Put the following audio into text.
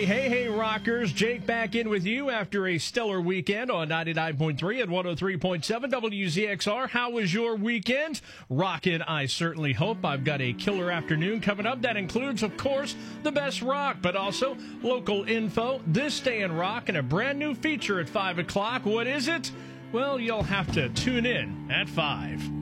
Hey, rockers. Jake back in with you after a stellar weekend on 99.3 and 103.7 WZXR. How was your weekend? Rockin', I certainly hope. I've got a killer afternoon coming up. That includes, of course, the best rock, but also local info, This Day in Rock, and a brand new feature at 5 o'clock. What is it? Well, you'll have to tune in at 5.